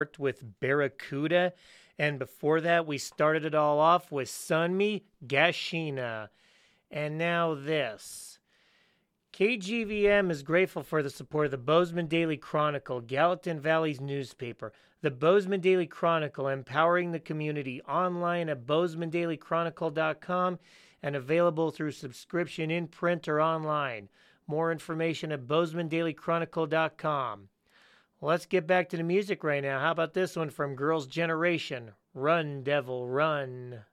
with Barracuda. And before that, we started it all off with Sunmi Gashina. And now this. KGVM is grateful for the support of the Bozeman Daily Chronicle, Gallatin Valley's newspaper. The Bozeman Daily Chronicle, empowering the community, online at bozemanDailyChronicle.com and available through subscription in print or online. More information at bozemanDailyChronicle.com. Let's get back to the music right now. How about this one from Girls' Generation? Run, Devil, Run.